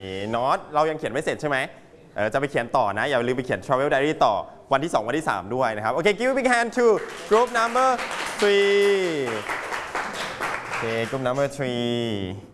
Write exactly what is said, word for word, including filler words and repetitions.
น็อตเรายังเขียนไม่เสร็จใช่ไหมเออจะไปเขียนต่อนะอย่าลืมไปเขียน Travel Diary ต่อวันที่สองวันที่สามด้วยนะครับโอเค give a big hand to group number three โอเค group number three